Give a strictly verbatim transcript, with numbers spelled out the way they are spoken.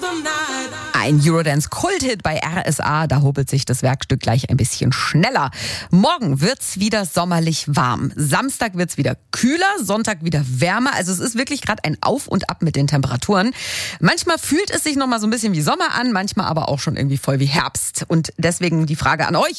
Ein Eurodance-Kulthit bei R S A, da hobelt sich das Werkstück gleich ein bisschen schneller. Morgen wird's wieder sommerlich warm. Samstag wird's wieder kühler, Sonntag wieder wärmer. Also es ist wirklich gerade ein Auf und Ab mit den Temperaturen. Manchmal fühlt es sich noch mal so ein bisschen wie Sommer an, manchmal aber auch schon irgendwie voll wie Herbst. Und deswegen die Frage an euch.